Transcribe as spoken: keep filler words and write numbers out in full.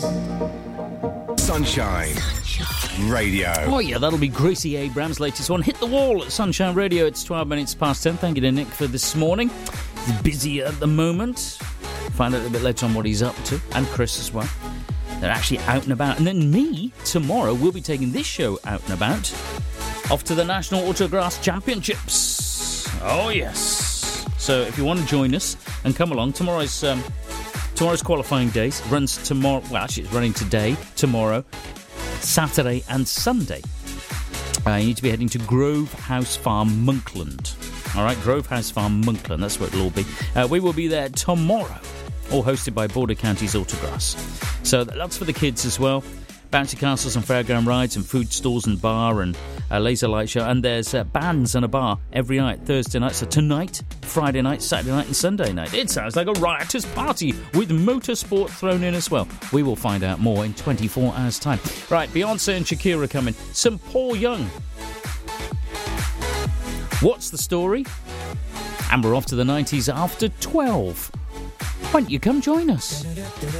Sunshine Radio. Oh, yeah, that'll be Gracie Abrams' latest one. Hit the wall at Sunshine Radio. It's twelve minutes past ten. Thank you to Nick for this morning. He's busy at the moment. Find out a little bit later on what he's up to. And Chris as well. They're actually out and about. And then me, tomorrow, will be taking this show out and about. Off to the National Autograss Championships. Oh, yes. So if you want to join us and come along, tomorrow's... Um, Tomorrow's qualifying days runs tomorrow. Well, actually, it's running today, tomorrow, Saturday, and Sunday. Uh, you need to be heading to Grove House Farm, Monkland. All right, Grove House Farm, Monkland. That's where it'll all be. Uh, we will be there tomorrow, all hosted by Border Counties Autograss. So that's for the kids as well. Bouncy castles and fairground rides and food stalls and bar and a laser light show. And there's uh, bands and a bar every night, Thursday night. So tonight, Friday night, Saturday night and Sunday night. It sounds like a riotous party with motorsport thrown in as well. We will find out more in twenty-four hours' time. Right, Beyonce and Shakira coming. Some Paul Young. What's the story? And we're off to the nineties after twelve. Why don't you come join us?